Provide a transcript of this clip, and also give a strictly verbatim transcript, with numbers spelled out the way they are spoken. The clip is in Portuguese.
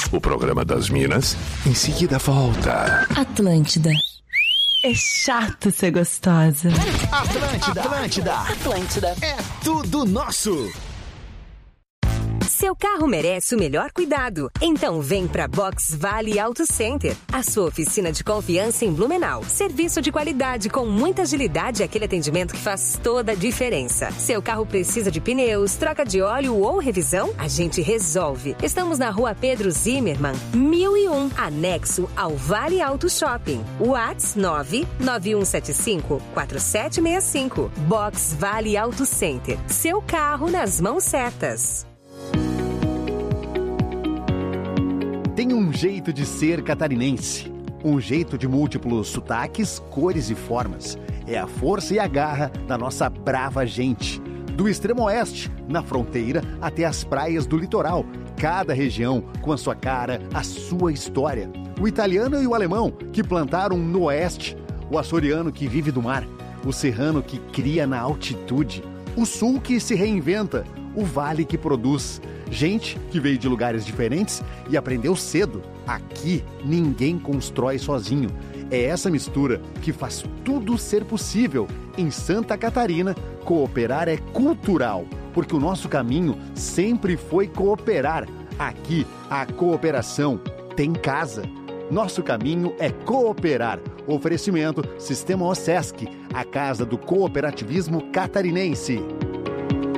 O programa das Minas, em seguida volta. Atlântida. É chato ser gostosa. Atlântida, Atlântida, Atlântida. É tudo nosso. Seu carro merece o melhor cuidado. Então vem pra Box Vale Auto Center, a sua oficina de confiança em Blumenau. Serviço de qualidade com muita agilidade e aquele atendimento que faz toda a diferença. Seu carro precisa de pneus, troca de óleo ou revisão? A gente resolve. Estamos na rua Pedro Zimmermann, mil e um, anexo ao Vale Auto Shopping. WhatsApp nove nove um sete cinco quatro sete seis cinco. Box Vale Auto Center. Seu carro nas mãos certas. Tem um jeito de ser catarinense, um jeito de múltiplos sotaques, cores e formas. É a força e a garra da nossa brava gente. Do extremo oeste, na fronteira, até as praias do litoral. Cada região com a sua cara, a sua história. O italiano e o alemão que plantaram no oeste. O açoriano que vive do mar. O serrano que cria na altitude. O sul que se reinventa. O vale que produz. Gente que veio de lugares diferentes e aprendeu cedo. Aqui, ninguém constrói sozinho. É essa mistura que faz tudo ser possível. Em Santa Catarina, cooperar é cultural, porque o nosso caminho sempre foi cooperar. Aqui, a cooperação tem casa. Nosso caminho é cooperar. Oferecimento Sistema OSESC, a casa do cooperativismo catarinense.